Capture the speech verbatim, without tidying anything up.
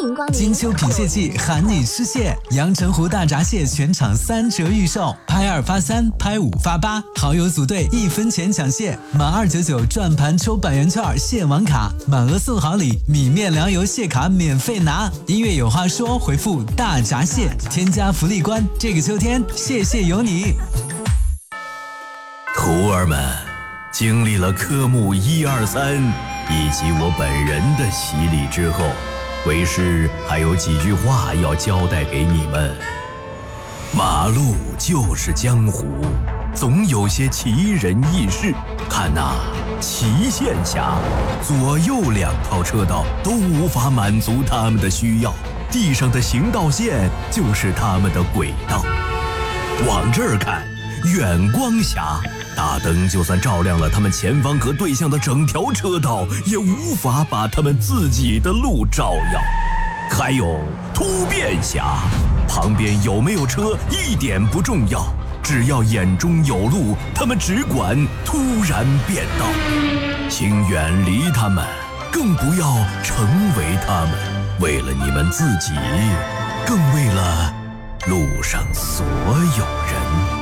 迎光临。 金秋品蟹季喊你吃蟹，阳澄湖大闸蟹全场三折预售，拍二发三，拍五发八，好友组队一分钱抢蟹，满二九九转盘抽百元券蟹网卡，满额送好礼，米面粮油蟹卡免费拿。音乐有话说，回复大闸蟹，添加福利关，这个秋天蟹蟹有你。 徒儿们，经历了科目一二三以及我本人的洗礼之后，为师还有几句话要交代给你们。马路就是江湖，总有些奇人异事。看呐、啊，齐县峡左右两套车道都无法满足他们的需要，地上的行道线就是他们的轨道。往这儿看，远光峡大灯就算照亮了他们前方和对向的整条车道，也无法把他们自己的路照耀。还有突变峡，旁边有没有车一点不重要，只要眼中有路，他们只管突然变道。请远离他们，更不要成为他们。为了你们自己，更为了路上所有人。